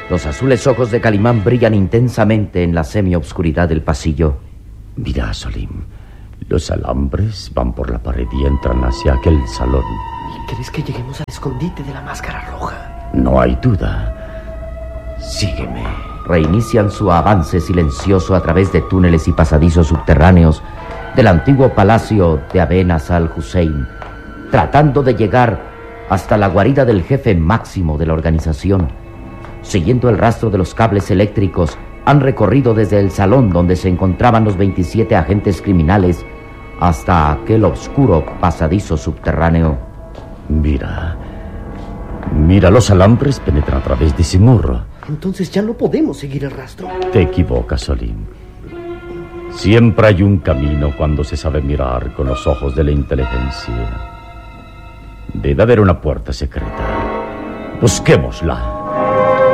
Los azules ojos de Calimán brillan intensamente en la semiobscuridad del pasillo. Mira, Solim. Los alambres van por la pared y entran hacia aquel salón. ¿Y crees que lleguemos al escondite de la máscara roja? No hay duda. Sígueme. Reinician su avance silencioso a través de túneles y pasadizos subterráneos del antiguo palacio de Abenas al-Hussein, tratando de llegar hasta la guarida del jefe máximo de la organización. Siguiendo el rastro de los cables eléctricos, han recorrido desde el salón donde se encontraban los 27 agentes criminales hasta aquel oscuro pasadizo subterráneo. Mira, los alambres penetran a través de ese muro. Entonces ya no podemos seguir el rastro. Te equivocas, Solim. Siempre hay un camino cuando se sabe mirar con los ojos de la inteligencia. Debe haber una puerta secreta. Busquémosla.